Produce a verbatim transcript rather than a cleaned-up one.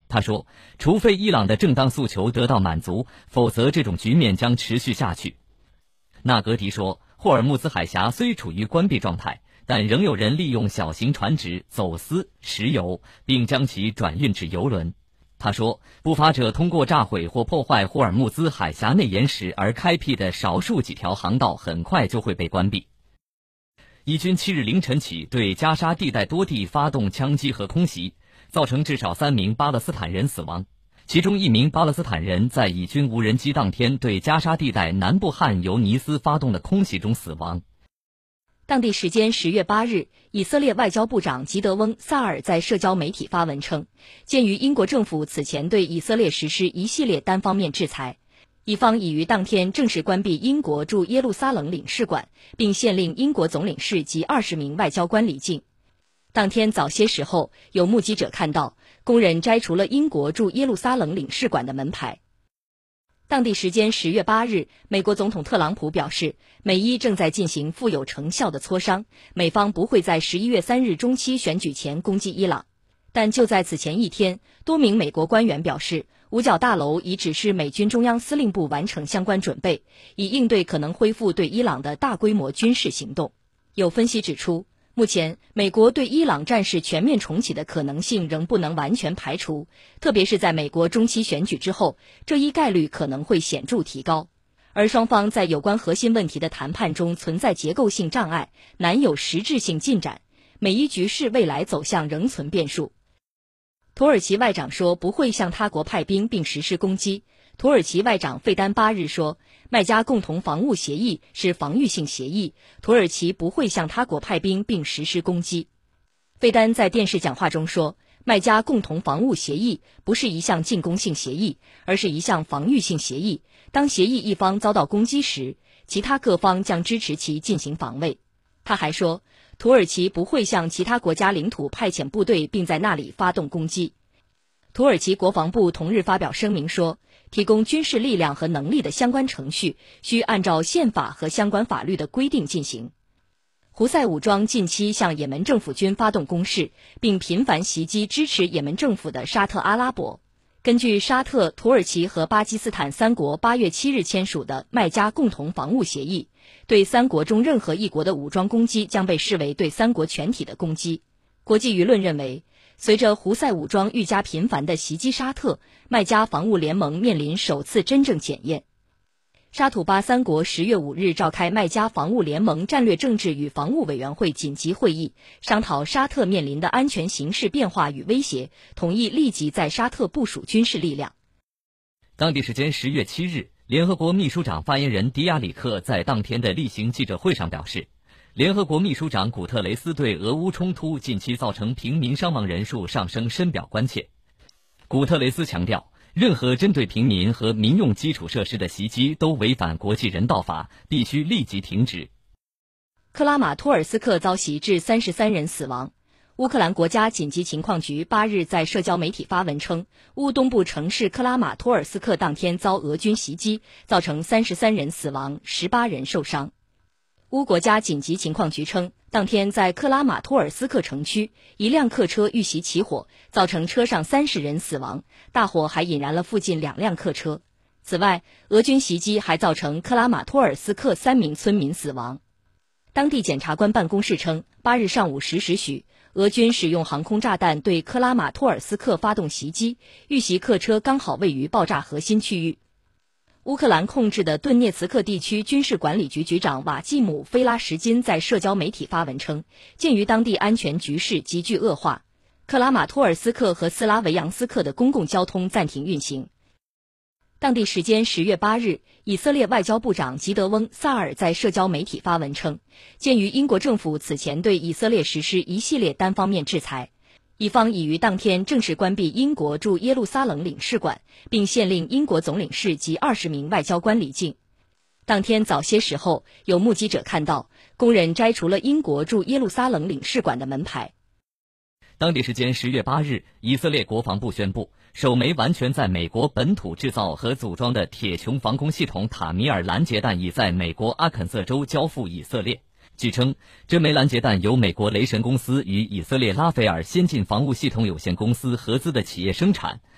他说，除非伊朗的正当诉求得到满足，否则这种局面将持续下去。纳格迪说，霍尔木兹海峡虽处于关闭状态，但仍有人利用小型船只走私石油，并将其转运至油轮。他说，不法者通过炸毁或破坏霍尔木兹海峡内岩石而开辟的少数几条航道很快就会被关闭。以军七日凌晨起对加沙地带多地发动枪击和空袭，造成至少三名巴勒斯坦人死亡，其中一名巴勒斯坦人在以军无人机当天对加沙地带南部汉尤尼斯发动的空袭中死亡。 当地时间十月八日，以色列外交部长吉德翁·萨尔在社交媒体发文称，鉴于英国政府此前对以色列实施一系列单方面制裁，以方已于当天正式关闭英国驻耶路撒冷领事馆，并限令英国总领事及二十名外交官离境。当天早些时候，有目击者看到工人摘除了英国驻耶路撒冷领事馆的门牌。当地时间十月八日，美国总统特朗普表示，美伊正在进行富有成效的磋商，美方不会在十一月三日中期选举前攻击伊朗。但就在此前一天，多名美国官员表示，五角大楼已指示美军中央司令部完成相关准备，以应对可能恢复对伊朗的大规模军事行动。有分析指出，目前美国对伊朗战事全面重启的可能性仍不能完全排除，特别是在美国中期选举之后，这一概率可能会显著提高。而双方在有关核心问题的谈判中存在结构性障碍，难有实质性进展，美伊局势未来走向仍存变数。土耳其外长说不会向他国派兵并实施攻击。土耳其外长费丹八日说，麦加共同防务协议是防御性协议，土耳其不会向他国派兵并实施攻击。费丹在电视讲话中说，麦加共同防务协议不是一项进攻性协议，而是一项防御性协议，当协议一方遭到攻击时，其他各方将支持其进行防卫。他还说，土耳其不会向其他国家领土派遣部队并在那里发动攻击。土耳其国防部同日发表声明说，提供军事力量和能力的相关程序需按照宪法和相关法律的规定进行。胡塞武装近期向也门政府军发动攻势，并频繁袭击支持也门政府的沙特阿拉伯。根据沙特、土耳其和巴基斯坦三国八月七日签署的麦加共同防务协议，对三国中任何一国的武装攻击将被视为对三国全体的攻击。国际舆论认为，随着胡塞武装愈加频繁地袭击沙特，麦加防务联盟面临首次真正检验。沙土巴三国十月五日召开麦加防务联盟战略政治与防务委员会紧急会议，商讨沙特面临的安全形势变化与威胁，同意立即在沙特部署军事力量。 当地时间十月七日，联合国秘书长发言人迪亚里克在当天的例行记者会上表示，联合国秘书长古特雷斯对俄乌冲突近期造成平民伤亡人数上升深表关切。古特雷斯强调，任何针对平民和民用基础设施的袭击都违反国际人道法，必须立即停止。 克拉马托尔斯克遭袭致三十三人死亡。乌克兰国家紧急情况局八日在社交媒体发文称，乌东部城市克拉马托尔斯克当天遭俄军袭击，造成三十三人死亡，十八人受伤。乌国家紧急情况局称，当天在克拉马托尔斯克城区，一辆客车遇袭起火，造成车上三十人死亡，大火还引燃了附近两辆客车。此外，俄军袭击还造成克拉马托尔斯克三名村民死亡。当地检察官办公室称，八日上午十时许，俄军使用航空炸弹对克拉马托尔斯克发动袭击，遇袭客车刚好位于爆炸核心区域。乌克兰控制的顿涅茨克地区军事管理局局长瓦季姆·菲拉什金在社交媒体发文称，鉴于当地安全局势急剧恶化，克拉马托尔斯克和斯拉维扬斯克的公共交通暂停运行。当地时间十月八日，以色列外交部长吉德翁·萨尔在社交媒体发文称，鉴于英国政府此前对以色列实施一系列单方面制裁，以方已于当天正式关闭英国驻耶路撒冷领事馆，并限令英国总领事及二十名外交官离境。当天早些时候，有目击者看到工人摘除了英国驻耶路撒冷领事馆的门牌。 当地时间十月八日，以色列国防部宣布，首枚完全在美国本土制造和组装的铁穹防空系统塔米尔拦截弹已在美国阿肯色州交付以色列。据称，这枚拦截弹由美国雷神公司与以色列拉斐尔先进防务系统有限公司合资的企业生产，